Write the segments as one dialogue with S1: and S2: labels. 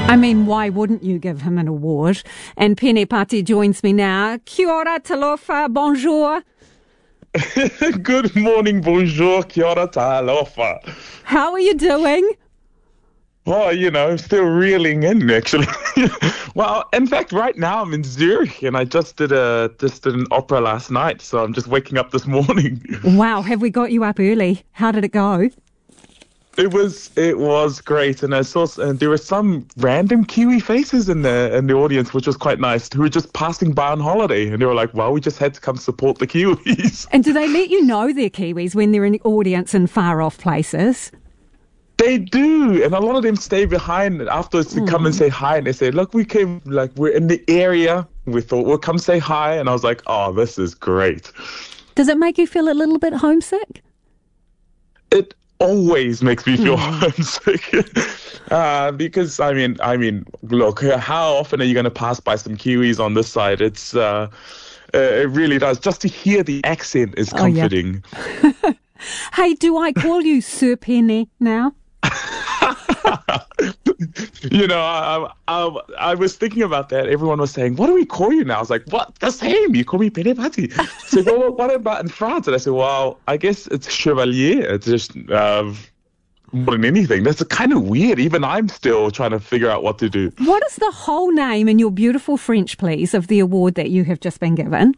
S1: I mean, why wouldn't you give him an award? And Pene Pati joins me now. Kia ora, talofa, bonjour.
S2: Good morning, bonjour, kia ora, talofa.
S1: How are you doing?
S2: Well, still reeling in, actually. Well, in fact, right now I'm in Zurich, and I just did an opera last night, so I'm just waking up this morning.
S1: Wow, have we got you up early? How did it go?
S2: It was great, and I saw there were some random Kiwi faces in the audience, which was quite nice, who were just passing by on holiday, and they were like, "Well, we just had to come support the Kiwis."
S1: And do they let you know they're Kiwis when they're in the audience in far off places?
S2: They do, and a lot of them stay behind afterwards to come and say hi, and they say, "Look, we're in the area. We thought we'll come say hi," and I was like, "Oh, this is great."
S1: Does it make you feel a little bit homesick?
S2: It always makes me feel homesick because I mean, look, how often are you going to pass by some Kiwis on this side? It's it really does. Just to hear the accent is comforting.
S1: Oh, yeah. Hey, do I call you Sir Pene now?
S2: I was thinking about that. Everyone was saying, "What do we call you now?" I was like, "What? The same. You call me Pene Pati." So, well, what about in France? And I said, "Well, I guess it's Chevalier. It's just more than anything." That's kind of weird. Even I'm still trying to figure out what to do.
S1: What is the whole name in your beautiful French, please, of the award that you have just been given?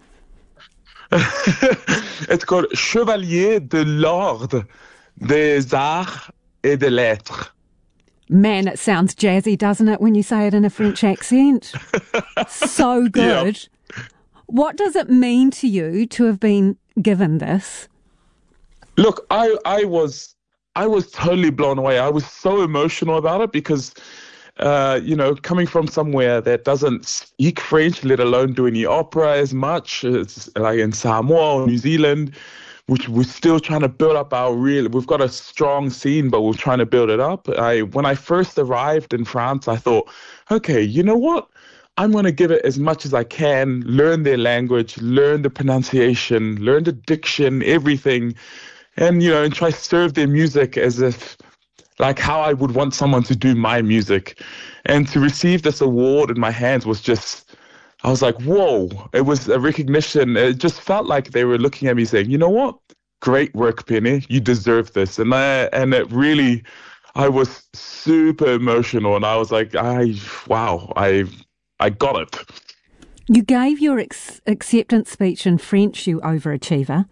S2: It's called Chevalier de l'Ordre des Arts et des Lettres.
S1: Man, it sounds jazzy, doesn't it, when you say it in a French accent? So good. Yep. What does it mean to you to have been given this?
S2: Look, I was totally blown away. I was so emotional about it because, coming from somewhere that doesn't speak French, let alone do any opera as much, it's like in Samoa or New Zealand, which we're still trying to build up we've got a strong scene, but we're trying to build it up. When I first arrived in France, I thought, okay, you know what? I'm going to give it as much as I can, learn their language, learn the pronunciation, learn the diction, everything, and try to serve their music as if, like how I would want someone to do my music. And to receive this award in my hands was just, I was like, whoa, it was a recognition. It just felt like they were looking at me saying, "You know what? Great work, Pene. You deserve this." And it really, I was super emotional, and I was like, I got it.
S1: You gave your acceptance speech in French, you overachiever.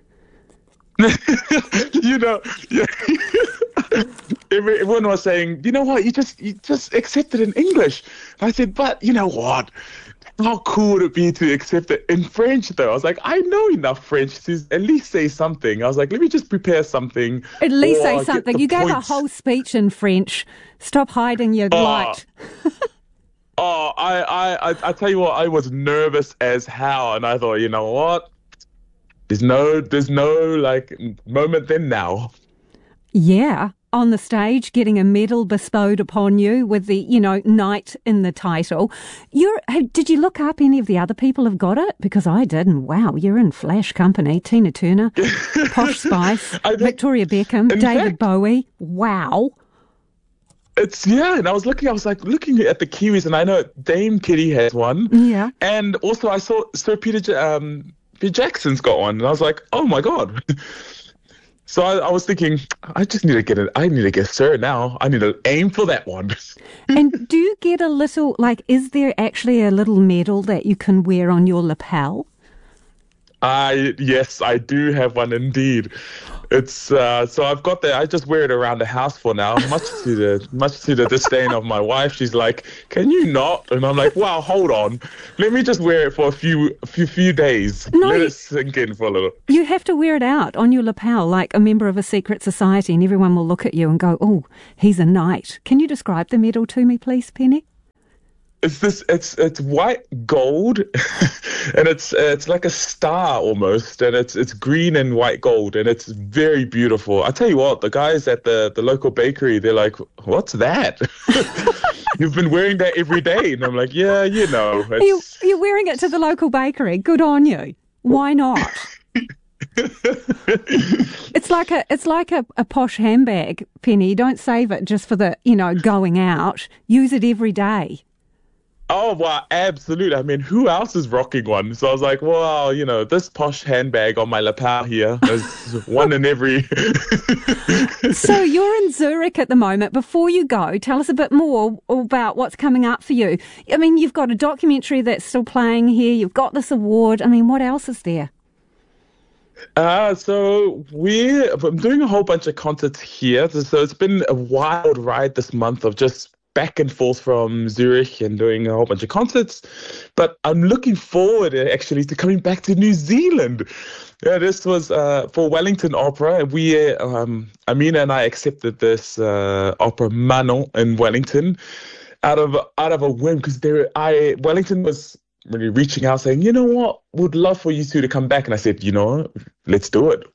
S2: Everyone was saying, "You know what? You just accept it in English." I said, "But you know what? How cool would it be to accept it in French, though?" I was like, I know enough French to at least say something. I was like, let me just prepare something.
S1: At least say something. You gave a whole speech in French. Stop hiding your light.
S2: I tell you what, I was nervous as hell, and I thought, you know what? There's no like moment than now.
S1: Yeah. On the stage, getting a medal bestowed upon you with the, knight in the title. Did you look up any of the other people who've got it? Because I did, and wow, you're in flash company. Tina Turner, Posh Spice, Victoria Beckham, David Bowie. Wow.
S2: And I was looking at the Kiwis, and I know Dame Kitty has one.
S1: Yeah.
S2: And also I saw Sir Peter Jackson's got one, and I was like, oh my God. So I was thinking, I just need to get it. I need to get Sir now. I need to aim for that one.
S1: And do you get a little, is there actually a little medal that you can wear on your lapel?
S2: Yes, I do have one indeed. It's so I've got that. I just wear it around the house for now, much to the disdain of my wife. She's like, "Can you not?" And I'm like, "Wow, hold on. Let me just wear it for a few days. Let it sink in for a little."
S1: You have to wear it out on your lapel like a member of a secret society, and everyone will look at you and go, "Oh, he's a knight." Can you describe the medal to me, please, Pene?
S2: It's white gold, and it's like a star almost, and it's green and white gold, and it's very beautiful. I tell you what, the guys at the local bakery, they're like, "What's that?" You've been wearing that every day, and I'm like, "Yeah, you know."
S1: You're wearing it to the local bakery. Good on you. Why not? It's like a posh handbag, Penny. Don't save it just for the, going out. Use it every day.
S2: Oh, wow, absolutely. I mean, who else is rocking one? So I was like, well, this posh handbag on my lapel here is one in every...
S1: So you're in Zurich at the moment. Before you go, tell us a bit more about what's coming up for you. I mean, you've got a documentary that's still playing here. You've got this award. I mean, what else is there?
S2: So I'm doing a whole bunch of concerts here. So it's been a wild ride this month of just back and forth from Zurich and doing a whole bunch of concerts. But I'm looking forward actually to coming back to New Zealand. Yeah, this was for Wellington Opera. We, Amina and I accepted this opera Manon in Wellington out of a whim because Wellington was really reaching out saying, you know what, would love for you two to come back. And I said, you know what, let's do it.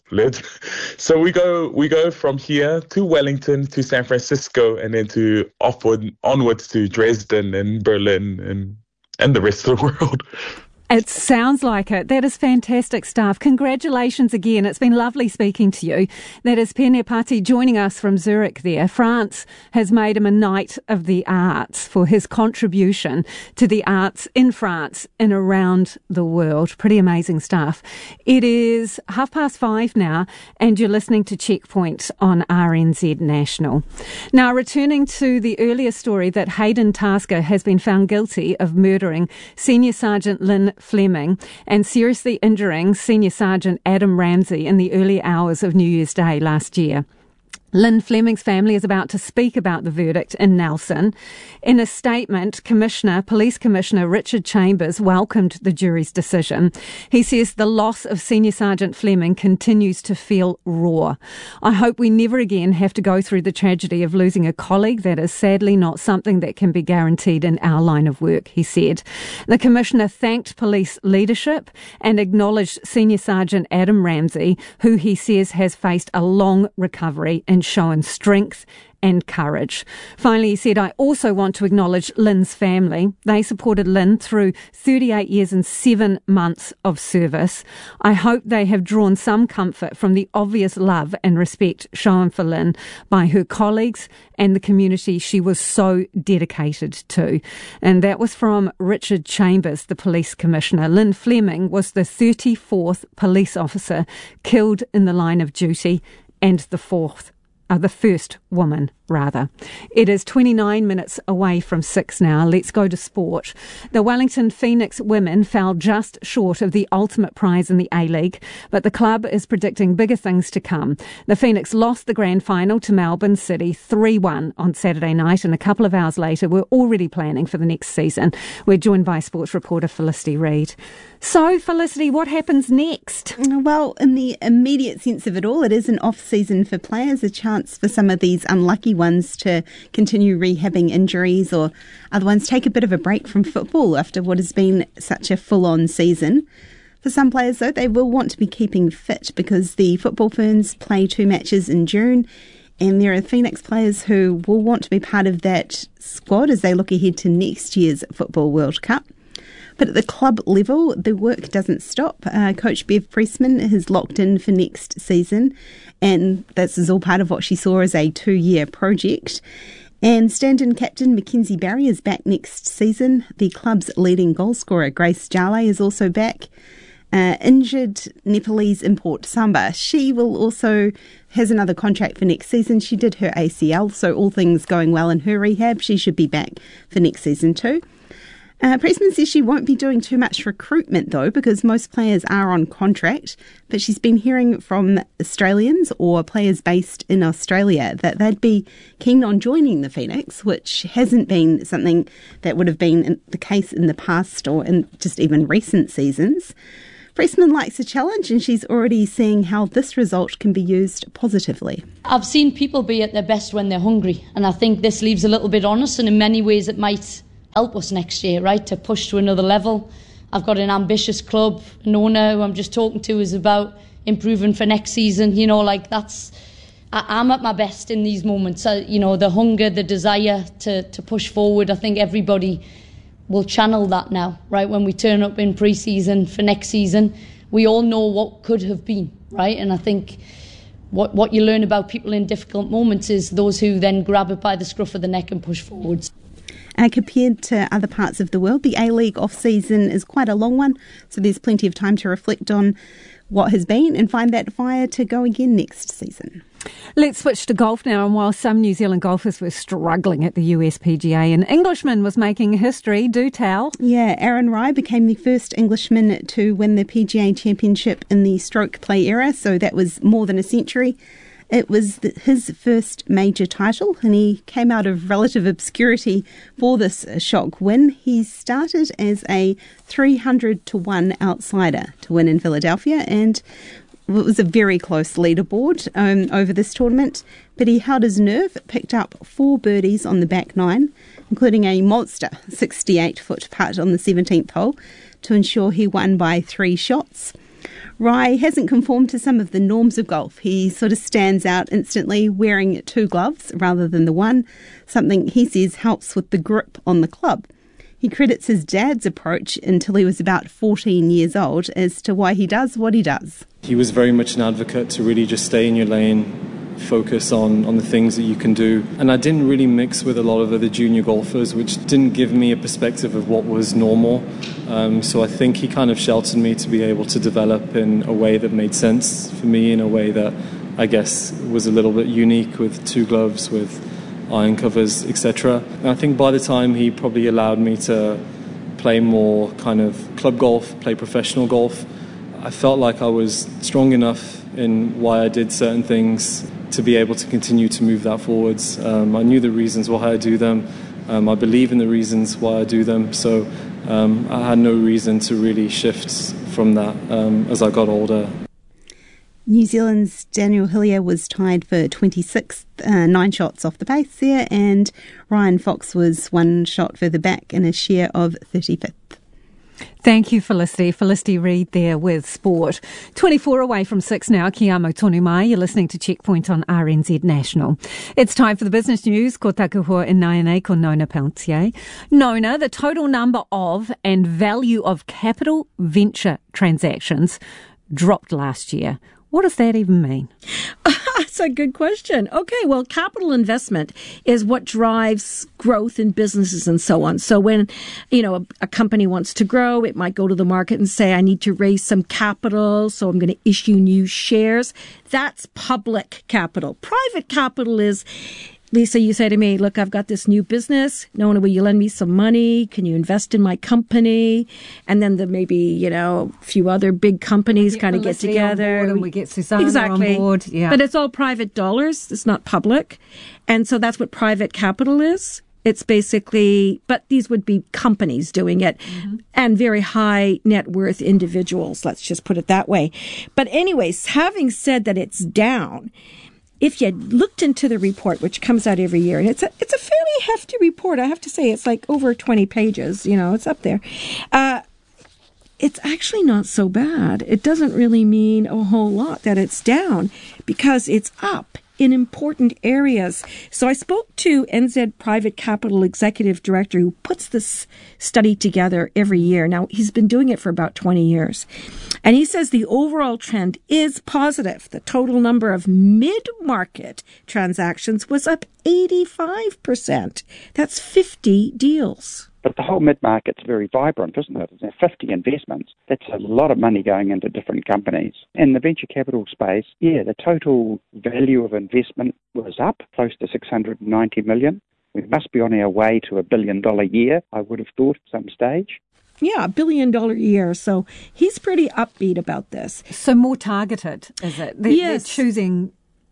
S2: So we go from here to Wellington to San Francisco and then onwards to Dresden and Berlin and the rest of the world.
S1: It sounds like it. That is fantastic stuff. Congratulations again. It's been lovely speaking to you. That is Pene Pati joining us from Zurich there. France has made him a Knight of the Arts for his contribution to the arts in France and around the world. Pretty amazing stuff. It is 5:30 now and you're listening to Checkpoint on RNZ National. Now, returning to the earlier story that Hayden Tasker has been found guilty of murdering Senior Sergeant Lynn Fleming and seriously injuring Senior Sergeant Adam Ramsey in the early hours of New Year's Day last year. Lynn Fleming's family is about to speak about the verdict in Nelson. In a statement, Police Commissioner Richard Chambers welcomed the jury's decision. He says the loss of Senior Sergeant Fleming continues to feel raw. I hope we never again have to go through the tragedy of losing a colleague. That is sadly not something that can be guaranteed in our line of work, he said. The Commissioner thanked police leadership and acknowledged Senior Sergeant Adam Ramsey, who he says has faced a long recovery and shown strength and courage. Finally, he said, I also want to acknowledge Lynn's family. They supported Lynn through 38 years and 7 months of service. I hope they have drawn some comfort from the obvious love and respect shown for Lynn by her colleagues and the community she was so dedicated to. And that was from Richard Chambers, the police commissioner. Lynn Fleming was the 34th police officer killed in the line of duty and the first woman, rather. It is 29 minutes away from 6 now. Let's go to sport. The Wellington Phoenix women fell just short of the ultimate prize in the A-League, but the club is predicting bigger things to come. The Phoenix lost the grand final to Melbourne City 3-1 on Saturday night, and a couple of hours later we're already planning for the next season. We're joined by sports reporter Felicity Reid. So, Felicity, what happens next?
S3: Well, in the immediate sense of it all, it is an off-season for players, a chance for some of these unlucky ones to continue rehabbing injuries, or other ones take a bit of a break from football after what has been such a full-on season. For some players, though, they will want to be keeping fit because the Football Ferns play 2 matches in June, and there are Phoenix players who will want to be part of that squad as they look ahead to next year's Football World Cup. But at the club level, the work doesn't stop. Coach Bev Priestman is locked in for next season, and this is all part of what she saw as a 2-year project. And stand-in captain Mackenzie Barry is back next season. The club's leading goalscorer Grace Jale is also back. Injured Nepalese import Samba, she has another contract for next season. She did her ACL, so all things going well in her rehab, she should be back for next season too. Priestman says she won't be doing too much recruitment, though, because most players are on contract, but she's been hearing from Australians or players based in Australia that they'd be keen on joining the Phoenix, which hasn't been something that would have been the case in the past or in just even recent seasons. Priestman likes a challenge, and she's already seeing how this result can be used positively.
S4: I've seen people be at their best when they're hungry, and I think this leaves a little bit on us, and in many ways it might help us next year, right, to push to another level. I've got an ambitious club, an owner who I'm just talking to is about improving for next season. I'm at my best in these moments. The hunger, the desire to push forward, I think everybody will channel that now, right? When we turn up in pre-season for next season, we all know what could have been, right? And I think what you learn about people in difficult moments is those who then grab it by the scruff of the neck and push forwards.
S3: Compared to other parts of the world, the A-League off-season is quite a long one, so there's plenty of time to reflect on what has been and find that fire to go again next season.
S1: Let's switch to golf now. And while some New Zealand golfers were struggling at the US PGA, an Englishman was making history. Do tell.
S3: Yeah, Aaron Rai became the first Englishman to win the PGA Championship in the stroke play era, so that was more than a century. It was his first major title, and he came out of relative obscurity for this shock win. He started as a 300-1 outsider to win in Philadelphia, and it was a very close leaderboard over this tournament, but he held his nerve, picked up 4 birdies on the back 9, including a monster 68-foot putt on the 17th hole to ensure he won by 3 shots. Rai hasn't conformed to some of the norms of golf. He sort of stands out instantly wearing 2 gloves rather than the one, something he says helps with the grip on the club. He credits his dad's approach until he was about 14 years old as to why he does what he does.
S5: He was very much an advocate to really just stay in your lane, focus on the things that you can do. And I didn't really mix with a lot of other junior golfers, which didn't give me a perspective of what was normal. So I think he kind of sheltered me to be able to develop in a way that made sense for me, in a way that I guess was a little bit unique, with 2 gloves, with iron covers, etc. And I think by the time he probably allowed me to play more kind of club golf, play professional golf, I felt like I was strong enough in why I did certain things to be able to continue to move that forwards. I knew the reasons why I do them. I believe in the reasons why I do them. So I had no reason to really shift from that as I got older.
S3: New Zealand's Daniel Hillier was tied for 26th, 9 shots off the pace there, and Ryan Fox was 1 shot further back in a share of 35th.
S1: Thank you, Felicity. Felicity Reid there with sport. 24 away from 6 now. Kia amo tonu mai. You're listening to Checkpoint on RNZ National. It's time for the business news. Ko taku hoa in Naianei ko Nona Peltier. Nona, the total number of and value of capital venture transactions dropped last year. What does that even mean?
S6: That's a good question. Okay, well, capital investment is what drives growth in businesses and so on. So when, a company wants to grow, it might go to the market and say, I need to raise some capital, so I'm going to issue new shares. That's public capital. Private capital is, Lisa, you say to me, look, I've got this new business. Nona, will you lend me some money? Can you invest in my company? And then maybe, a few other big companies kind of get together.
S1: And we get Susanna on board. Yeah.
S6: But it's all private dollars. It's not public. And so that's what private capital is. It's basically, but these would be companies doing it, and very high net worth individuals. Let's just put it that way. But anyways, having said that it's down, if you looked into the report, which comes out every year, and it's a fairly hefty report, I have to say, it's like over 20 pages, it's up there. It's actually not so bad. It doesn't really mean a whole lot that it's down, because it's up in important areas. So I spoke to NZ Private Capital Executive Director, who puts this study together every year. Now, he's been doing it for about 20 years. And he says the overall trend is positive. The total number of mid-market transactions was up 85%. That's 50 deals.
S7: But the whole mid-market's very vibrant, isn't it? There's 50 investments. That's a lot of money going into different companies. In the venture capital space, the total value of investment was up, close to 690 million. We must be on our way to $1 billion year, I would have thought, at some stage.
S6: Yeah, $1 billion a year. So he's pretty upbeat about this.
S1: So more targeted, is it? They're choosing,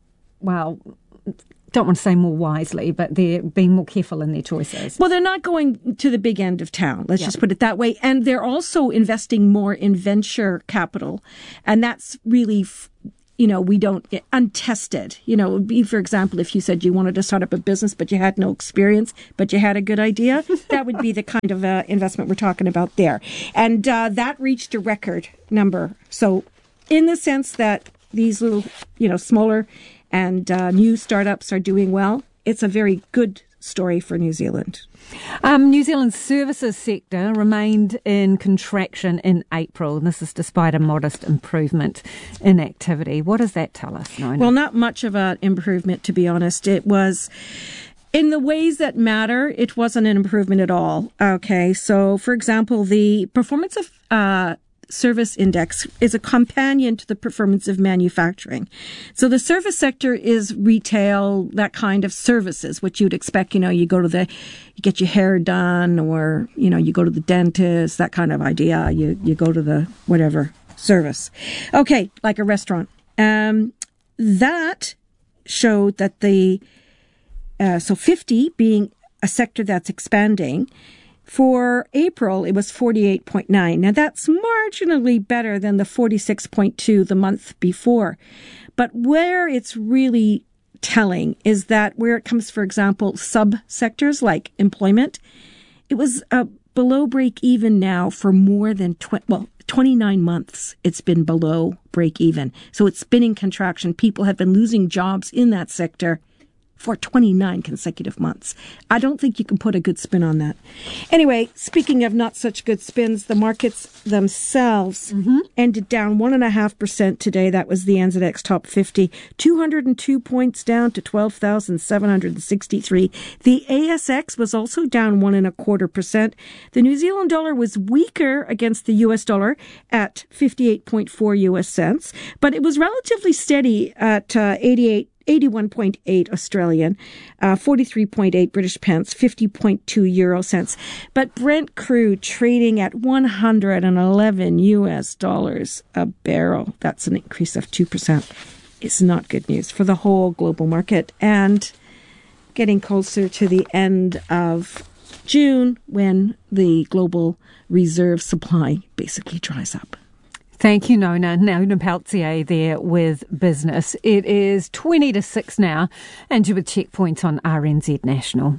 S1: don't want to say more wisely, but they're being more careful in their choices.
S6: Well, they're not going to the big end of town. Let's just put it that way. And they're also investing more in venture capital. And that's really, we don't get untested. It would be, for example, if you said you wanted to start up a business, but you had no experience, but you had a good idea, that would be the kind of investment we're talking about there. And that reached a record number. So in the sense that these little, smaller and new startups are doing well, it's a very good story for New Zealand.
S1: New Zealand's services sector remained in contraction in April, and this is despite a modest improvement in activity. What does that tell us, Nona?
S6: Well, not much of an improvement, to be honest. It was, in the ways that matter, it wasn't an improvement at all. Okay, so, for example, the performance of service index is a companion to the performance of manufacturing. So the service sector is retail, that kind of services, which you'd expect, you get your hair done, or, you go to the dentist, that kind of idea. You go to the whatever service. Okay, like a restaurant. That showed that so 50 being a sector that's expanding, for April, it was 48.9. Now, that's marginally better than the 46.2 the month before. But where it's really telling is that where it comes, for example, sub-sectors like employment, it was below break even now for more than 29 months. It's been below break even. So it's been in contraction. People have been losing jobs in that sector for 29 consecutive months. I don't think you can put a good spin on that. Anyway, speaking of not such good spins, the markets themselves ended down 1.5% today. That was the NZX Top 50. 202 points down to 12,763. The ASX was also down 1.25%. The New Zealand dollar was weaker against the US dollar at 58.4 US cents, but it was relatively steady at 81.8 Australian, 43.8 British pence, 50.2 euro cents. But Brent crude trading at $111 US a barrel. That's an increase of 2%. It's not good news for the whole global market, and getting closer to the end of June when the global reserve supply basically dries up.
S1: Thank you, Nona. Nona Peltier there with business. It is 20 to 6 now, and you're with Checkpoint on RNZ National.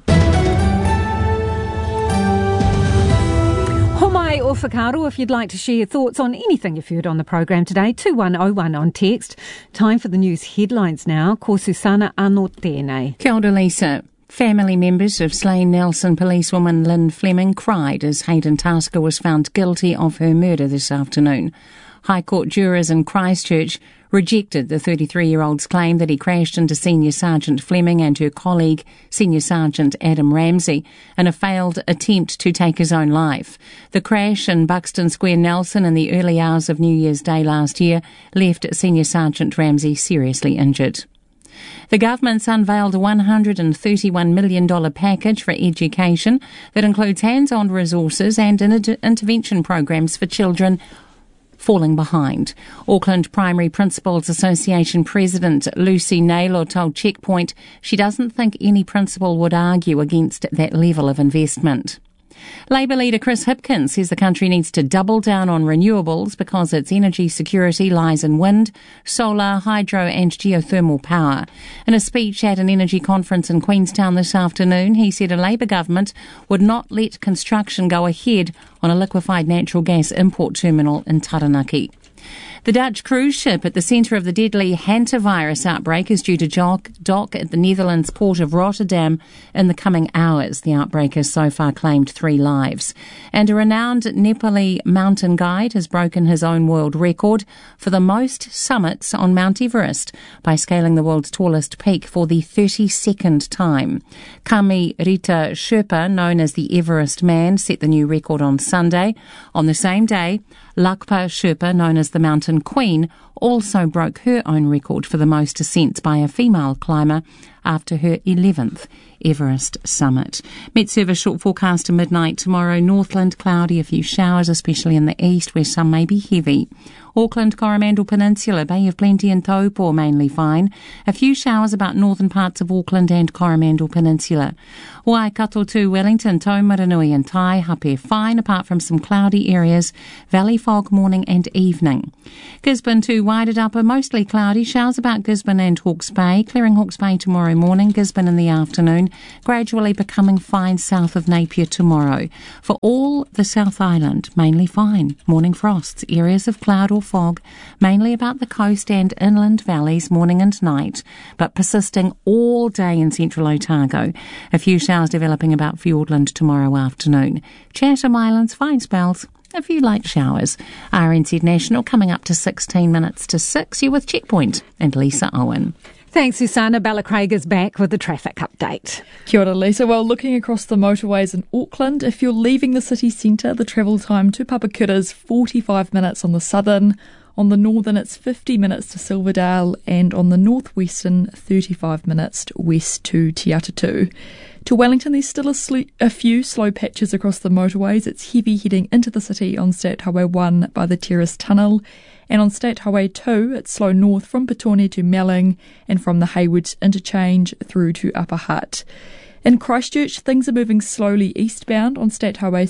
S1: Homai o whakaaro, if you'd like to share your thoughts on anything you've heard on the program today, 2101 on text. Time for the news headlines now. Ko Susana Ano tēnei.
S8: Kia ora, Lisa. Family members of slain Nelson policewoman Lynn Fleming cried as Hayden Tasker was found guilty of her murder this afternoon. High Court jurors in Christchurch rejected the 33-year-old's claim that he crashed into Senior Sergeant Fleming and her colleague, Senior Sergeant Adam Ramsey, in a failed attempt to take his own life. The crash in Buxton Square, Nelson, in the early hours of New Year's Day last year left Senior Sergeant Ramsey seriously injured. The government's unveiled a $131 million package for education that includes hands-on resources and intervention programs for children falling behind. Auckland Primary Principals Association President Lucy Naylor told Checkpoint she doesn't think any principal would argue against that level of investment. Labour leader Chris Hipkins says the country needs to double down on renewables because its energy security lies in wind, solar, hydro and geothermal power. In a speech at an energy conference in Queenstown this afternoon, he said a Labour government would not let construction go ahead on a liquefied natural gas import terminal in Taranaki. The Dutch cruise ship at the centre of the deadly hantavirus outbreak is due to dock at the Netherlands port of Rotterdam in the coming hours. The outbreak has so far claimed 3 lives. And a renowned Nepali mountain guide has broken his own world record for the most summits on Mount Everest by scaling the world's tallest peak for the 32nd time. Kami Rita Sherpa, known as the Everest Man, set the new record on Sunday. On the same day, Lakpa Sherpa, known as the Mountain Queen, also broke her own record for the most ascents by a female climber after her 11th Everest summit. Met Service short forecast to midnight tomorrow. Northland cloudy, a few showers, especially in the east where some may be heavy. Auckland, Coromandel Peninsula, Bay of Plenty and Taupo mainly fine. A few showers about northern parts of Auckland and Coromandel Peninsula. Waikato to Wellington, Taumaranui and Tai, Hape fine apart from some cloudy areas. Valley fog morning and evening. Gisborne to Waitatapa, mostly cloudy. Showers about Gisborne and Hawke's Bay. Clearing Hawke's Bay tomorrow tomorrow morning, Gisborne in the afternoon, gradually becoming fine south of Napier tomorrow. For all the South Island, mainly fine. Morning frosts, areas of cloud or fog, mainly about the coast and inland valleys morning and night, but persisting all day in central Otago. A few showers developing about Fiordland tomorrow afternoon. Chatham Islands, fine spells. A few light showers. RNZ National coming up to 16 minutes to 6. You're with Checkpoint and Lisa Owen.
S1: Thanks, Susanna. Bella Craig is back with the traffic update.
S9: Kia ora, Lisa. Well, looking across the motorways in Auckland, if you're leaving the city centre, the travel time to Papakura is 45 minutes on the southern. On the northern, it's 50 minutes to Silverdale, and on the northwestern, 35 minutes west to Te Atatu. To Wellington, there's still a few slow patches across the motorways. It's heavy heading into the city on State Highway 1 by the Terrace Tunnel. And on State Highway 2, it's slow north from Petone to Melling and from the Haywoods interchange through to Upper Hutt. In Christchurch, things are moving slowly eastbound on State Highway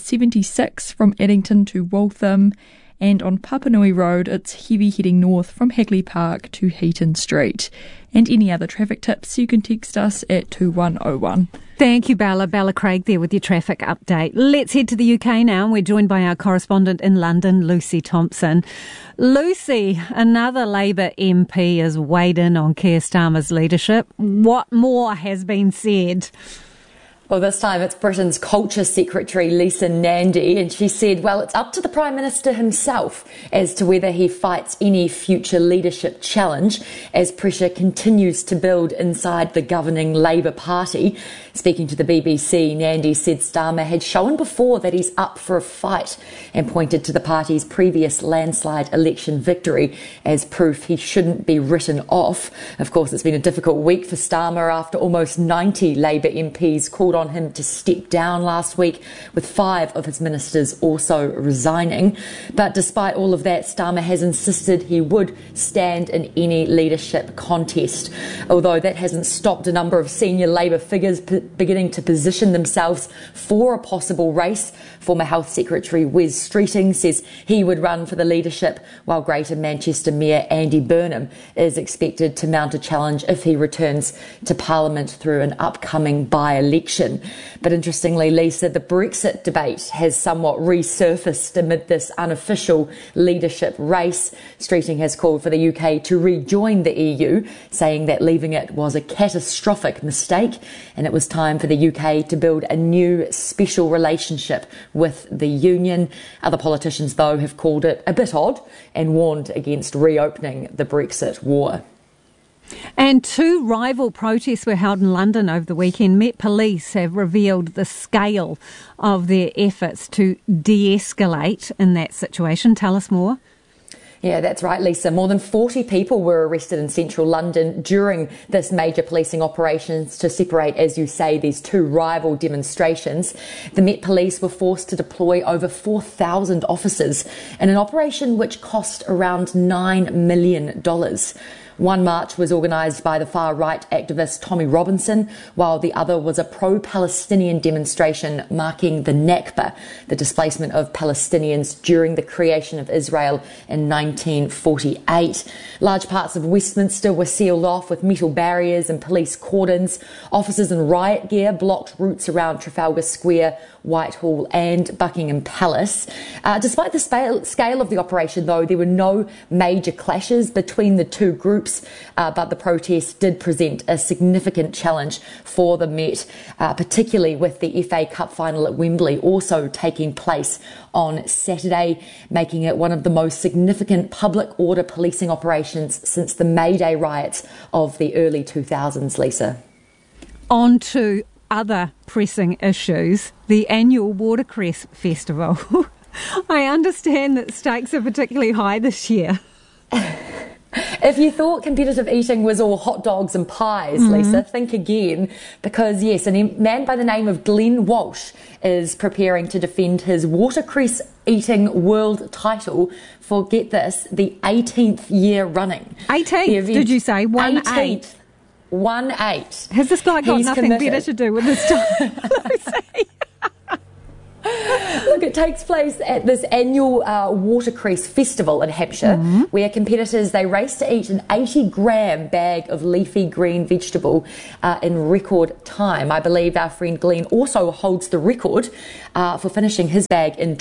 S9: 76 from Addington to Waltham. And on Papanui Road, it's heavy heading north from Hagley Park to Heaton Street. And any other traffic tips, you can text us at 2101.
S1: Thank you, Bella. Bella Craig there with your traffic update. Let's head to the UK now. We're joined by our correspondent in London, Lucy Thompson. Lucy, another Labour MP has weighed in on Keir Starmer's leadership. What more has been said?
S10: Well, this time it's Britain's Culture Secretary Lisa Nandy, and she said, well, it's up to the Prime Minister himself as to whether he fights any future leadership challenge as pressure continues to build inside the governing Labour Party. Speaking to the BBC, Nandy said Starmer had shown before that he's up for a fight and pointed to the party's previous landslide election victory as proof he shouldn't be written off. Of course, it's been a difficult week for Starmer after almost 90 Labour MPs called on him to step down last week, with 5 of his ministers also resigning. But despite all of that, Starmer has insisted he would stand in any leadership contest, although that hasn't stopped a number of senior Labour figures beginning to position themselves for a possible race. Former Health Secretary Wes Streeting says he would run for the leadership, while Greater Manchester Mayor Andy Burnham is expected to mount a challenge if he returns to Parliament through an upcoming by-election. But interestingly, Lisa, the Brexit debate has somewhat resurfaced amid this unofficial leadership race. Streeting has called for the UK to rejoin the EU, saying that leaving it was a catastrophic mistake, and it was time for the UK to build a new special relationship with the Union. Other politicians, though, have called it a bit odd and warned against reopening the Brexit war.
S1: And 2 rival protests were held in London over the weekend. Met Police have revealed the scale of their efforts to de-escalate in that situation. Tell us more.
S10: Yeah, that's right, Lisa. More than 40 people were arrested in central London during this major policing operations to separate, as you say, these 2 rival demonstrations. The Met Police were forced to deploy over 4,000 officers in an operation which cost around $9 million. One march was organised by the far-right activist Tommy Robinson, while the other was a pro-Palestinian demonstration marking the Nakba, the displacement of Palestinians during the creation of Israel in 1948. Large parts of Westminster were sealed off with metal barriers and police cordons. Officers in riot gear blocked routes around Trafalgar Square, Whitehall and Buckingham Palace. Despite the scale of the operation, though, there were no major clashes between the 2 groups, but the protest did present a significant challenge for the Met, particularly with the FA Cup final at Wembley also taking place on Saturday, making it one of the most significant public order policing operations since the May Day riots of the early 2000s, Lisa.
S1: On to other pressing issues, the annual Watercress Festival. I understand that stakes are particularly high this year.
S10: If you thought competitive eating was all hot dogs and pies, Lisa, think again, because yes, a man by the name of Glenn Walsh is preparing to defend his watercress eating world title for, get this, the 18th year running.
S1: 18th, did you say?
S10: 18th. 1-8.
S1: Has this guy got nothing better to do with his time?
S10: Look, It takes place at this annual Watercress Festival in Hampshire, where competitors, they race to eat an 80-gram bag of leafy green vegetable in record time. I believe our friend Glenn also holds the record for finishing his bag in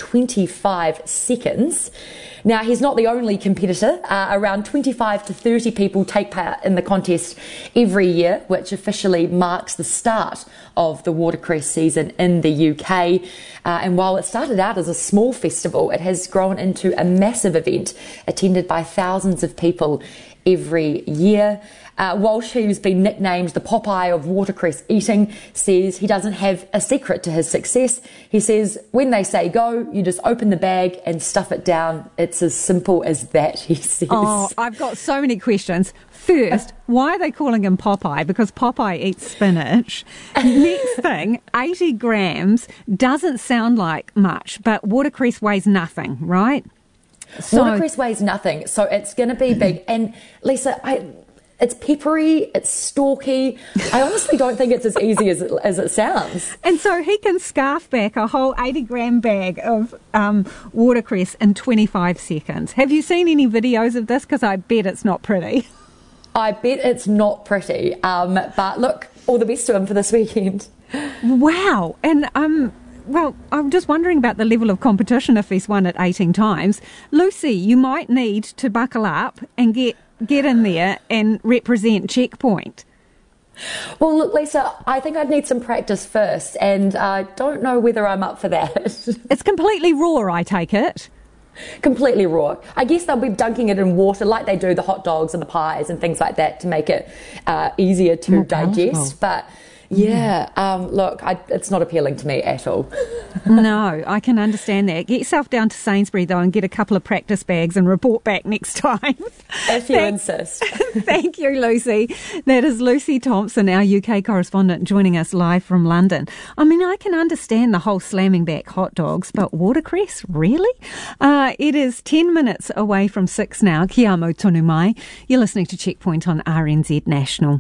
S10: 25 seconds. Now, he's not the only competitor. Around 25 to 30 people take part in the contest every year, which officially marks the start of the watercress season in the UK. And while it started out as a small festival, it has grown into a massive event attended by thousands of people every year. Walsh, who's been nicknamed the Popeye of watercress eating, says he doesn't have a secret to his success. He says when they say go, you just open the bag and stuff it down. It's as simple as that, he says.
S1: Oh, I've got so many questions. First, why are they calling him Popeye? Because Popeye eats spinach. Next thing, 80 grams doesn't sound like much, but watercress weighs nothing, right?
S10: Watercress weighs nothing, so it's going to be big. And Lisa, it's peppery, it's stalky. I honestly don't think it's as easy as it sounds.
S1: And so he can scarf back a whole 80-gram bag of watercress in 25 seconds. Have you seen any videos of this? Because I bet it's not pretty.
S10: I bet it's not pretty. But look, all the best to him for this weekend.
S1: Wow. And well, I'm just wondering about the level of competition if he's won it 18 times. Lucy, you might need to buckle up and get in there and represent Checkpoint.
S10: Well, look, Lisa, I think I'd need some practice first, and I don't know whether I'm up for that.
S1: It's completely raw, I take it.
S10: Completely raw. I guess they'll be dunking it in water like they do the hot dogs and the pies and things like that to make it easier to digest. But yeah, look, it's not appealing to me at all.
S1: No, I can understand that. Get yourself down to Sainsbury, though, and get a couple of practice bags and report back next time.
S10: If you insist.
S1: Thank you, Lucy. That is Lucy Thompson, our UK correspondent, joining us live from London. I mean, I can understand the whole slamming back hot dogs, but watercress, really? It is 10 minutes away from 6 now. Kia amo tonu mai. You're listening to Checkpoint on RNZ National.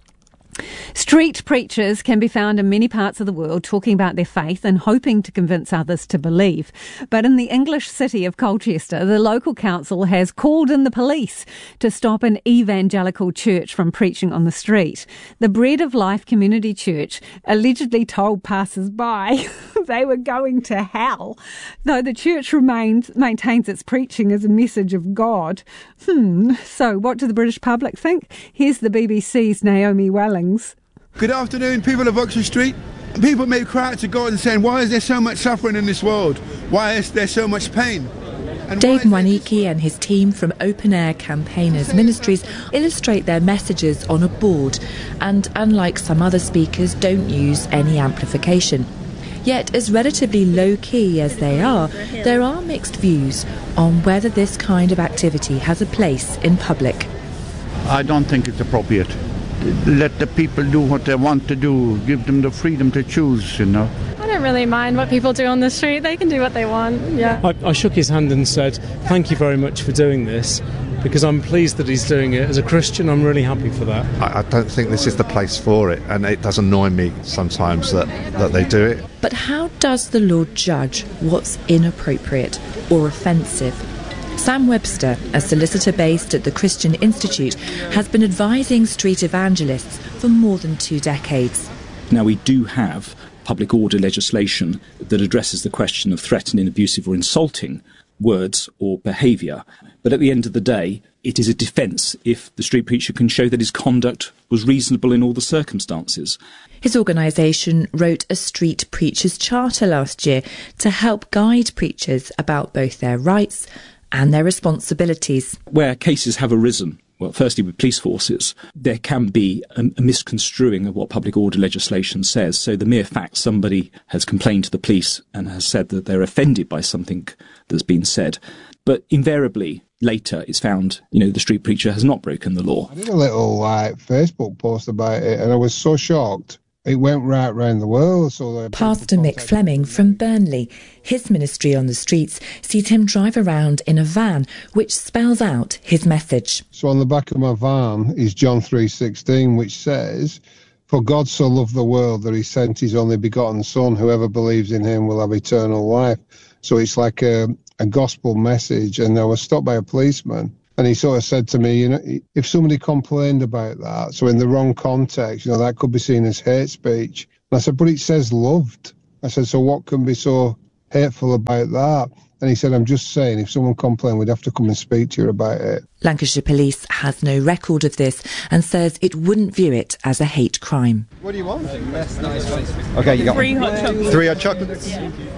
S1: Street preachers can be found in many parts of the world talking about their faith and hoping to convince others to believe. But in the English city of Colchester, the local council has called in the police to stop an evangelical church from preaching on the street. The Bread of Life Community Church allegedly told passers-by they were going to hell, though the church maintains its preaching as a message of God. So what do the British public think? Here's the BBC's Naomi Welling.
S11: Good afternoon, people of Oxford Street. People may cry out to God and saying, why is there so much suffering in this world? Why is there so much pain?
S12: And Dave Mwaniki and his team from Open Air Campaigners Ministries illustrate their messages on a board and, unlike some other speakers, don't use any amplification. Yet, as relatively low-key as they are, there are mixed views on whether this kind of activity has a place in public.
S13: I don't think it's appropriate. Let the people do what they want to do. Give them the freedom to choose, you know.
S14: I don't really mind what people do on the street. They can do what they want, yeah.
S15: I shook his hand and said, thank you very much for doing this, because I'm pleased that he's doing it. As a Christian, I'm really happy for that.
S16: I don't think this is the place for it, and it does annoy me sometimes that they do it.
S12: But how does the Lord judge what's inappropriate or offensive? Sam Webster, a solicitor based at the Christian Institute, has been advising street evangelists for more than 2 decades.
S17: Now, we do have public order legislation that addresses the question of threatening, abusive or insulting words or behaviour. But at the end of the day, it is a defence if the street preacher can show that his conduct was reasonable in all the circumstances.
S12: His organisation wrote a Street Preachers Charter last year to help guide preachers about both their rights and their responsibilities.
S17: Where cases have arisen, well, firstly with police forces, there can be a misconstruing of what public order legislation says. So the mere fact somebody has complained to the police and has said that they're offended by something that's been said, but invariably later it's found, the street preacher has not broken the law.
S18: I did a little Facebook post about it and I was so shocked. It went right round the world.
S12: Pastor Mick Fleming from Burnley. His ministry on the streets sees him drive around in a van, which spells out his message.
S18: So on the back of my van is John 3:16, which says, "For God so loved the world that he sent his only begotten Son. Whoever believes in him will have eternal life." So it's like a gospel message. And I was stopped by a policeman, and he sort of said to me, if somebody complained about that, so in the wrong context, that could be seen as hate speech. And I said, but it says loved. I said, so what can be so hateful about that? And he said, I'm just saying, if someone complained, we'd have to come and speak to you about it.
S12: Lancashire Police has no record of this and says it wouldn't view it as a hate crime.
S19: What do you want? Okay, you got
S14: 3 hot chocolates.
S19: 3 hot chocolates.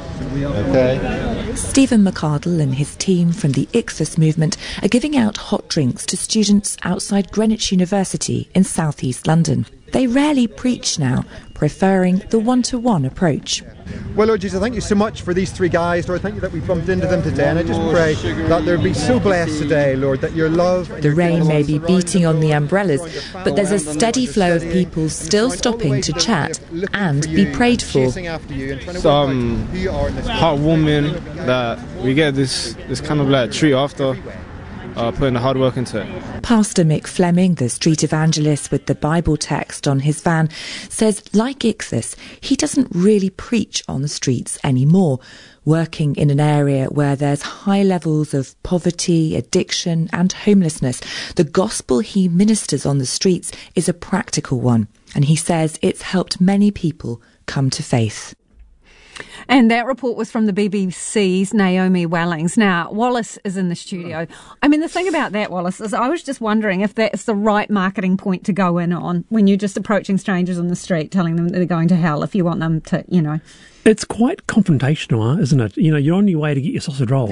S19: Okay.
S12: Stephen McArdle and his team from the Ixus movement are giving out hot drinks to students outside Greenwich University in southeast London. They rarely preach now, preferring the one-to-one approach.
S19: Well, Lord Jesus, thank you so much for these 3 guys, Lord. Thank you that we bumped into them today, and I just pray that they'll be so blessed today, Lord, that your love...
S12: The rain may be beating on the umbrellas, but there's a steady flow of people still stopping to chat and be prayed for.
S20: Some heartwarming that we get this kind of like treat after putting the hard work into it.
S12: Pastor Mick Fleming, the street evangelist with the Bible text on his van, says, like Ixus, he doesn't really preach on the streets anymore. Working in an area where there's high levels of poverty, addiction and homelessness, the gospel he ministers on the streets is a practical one. And he says it's helped many people come to faith.
S1: And that report was from the BBC's Naomi Wellings. Now, Wallace is in the studio. I mean, the thing about that, Wallace, is I was just wondering if that's the right marketing point to go in on when you're just approaching strangers on the street, telling them that they're going to hell if you want them to,
S21: It's quite confrontational, isn't it? You're on your way to get your sausage roll.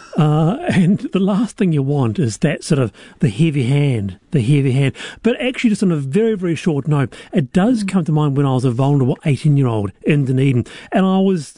S21: And the last thing you want is that sort of the heavy hand. But actually, just on a very, very short note, it does come to mind when I was a vulnerable 18-year-old in Dunedin, and I was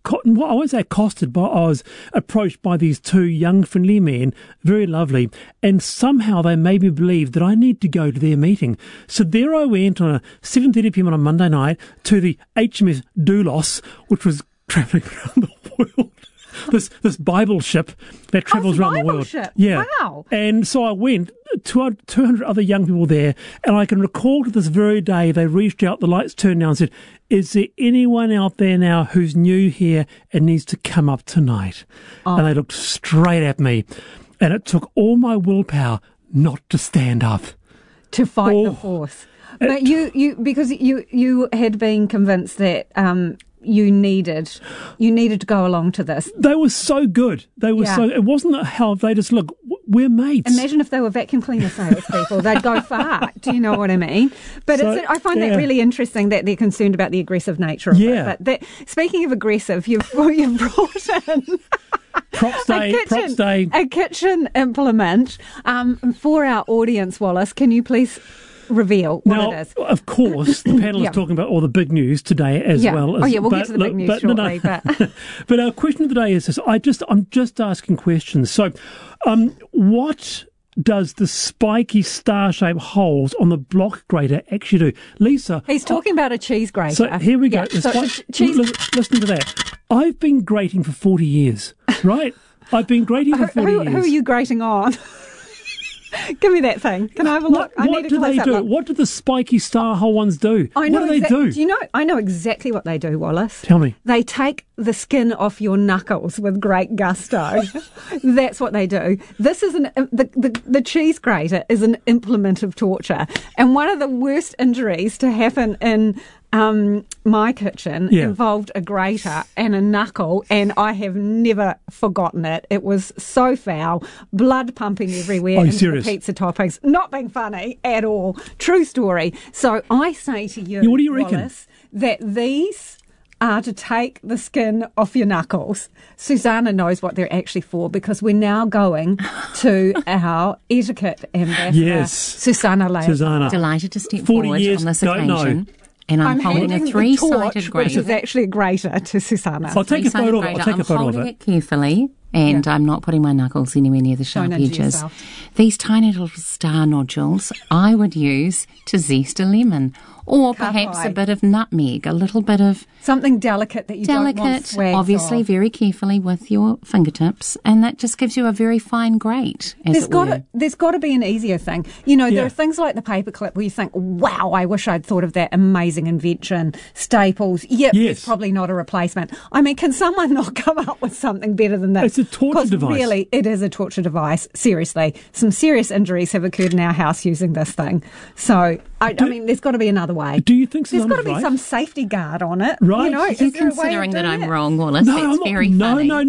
S21: accosted, but I was approached by these 2 young, friendly men, very lovely, and somehow they made me believe that I need to go to their meeting. So there I went on a 7:30 p.m. on a Monday night to the HMS Doulos, which was travelling around the world. This Bible ship that travels around the world.
S1: Ship.
S21: Yeah.
S1: Wow.
S21: And so I went, 200 other young people there, and I can recall to this very day they reached out, the lights turned down and said, is there anyone out there now who's new here and needs to come up tonight? Oh. And they looked straight at me, and it took all my willpower not to stand up.
S1: To fight the force. But because you had been convinced that... You needed to go along to this.
S21: They were so good. It wasn't how they just look. We're mates.
S1: Imagine if they were vacuum cleaner salespeople. They'd go far. Do you know what I mean? But I find that really interesting that they're concerned about the aggressive nature of it. But speaking of aggressive, you've brought in
S21: Props Day.
S1: A kitchen implement for our audience. Wallace, can you please reveal what it is?
S21: Of course, the panel is talking about all the big news today as well.
S1: We'll get to the big news shortly.
S21: But our question of the day is this. I'm just asking questions. So, what does the spiky star-shaped holes on the block grater actually do? Lisa...
S1: He's talking about a cheese grater.
S21: So here we go. Listen to that. I've been grating for 40 years, right? I've been grating for 40 years.
S1: Who are you grating on? Give me that thing. Can I have a look?
S21: What do they do? What do the spiky star hole ones do? What do they do?
S1: Do you know? I know exactly what they do, Wallace.
S21: Tell me.
S1: They take the skin off your knuckles with great gusto. That's what they do. This is the cheese grater is an implement of torture, and one of the worst injuries to happen in my kitchen involved a grater and a knuckle, and I have never forgotten it. It was so foul, blood pumping everywhere into the pizza toppings. Not being funny at all. True story. So I say to you,
S21: what do you reckon?
S1: Wallace, that these are to take the skin off your knuckles. Susanna knows what they're actually for, because we're now going to our etiquette ambassador, Susanna Leah.
S21: Susanna.
S8: Delighted to step forward on this occasion. And I'm holding a three-sided grater.
S1: Which is actually a grater to Susanna.
S21: I'll take a photo of it.
S8: I'm holding it carefully. And I'm not putting my knuckles anywhere near the sharp
S1: Don't injure
S8: edges.
S1: yourself.
S8: These tiny little star nodules I would use to zest a lemon. Or perhaps a bit of nutmeg, a little bit of...
S1: Something delicate that you don't want swags
S8: obviously
S1: of.
S8: very carefully with your fingertips, and that just gives you a very fine grate, as it were.
S1: There's got to be an easier thing. You know, there are things like the paperclip where you think, wow, I wish I'd thought of that amazing invention. Staples, it's probably not a replacement. I mean, can someone not come up with something better than that?
S21: It's a torture device.
S1: Really, it is a torture device. Seriously. Some serious injuries have occurred in our house using this thing. So, I mean, there's got to be another way.
S21: Do you think
S1: there's got to be
S21: right?
S1: some safety guard on it?
S21: Right.
S1: You know,
S8: Are you considering that I'm wrong, Wallace?
S21: No,
S8: That's very funny.
S21: No,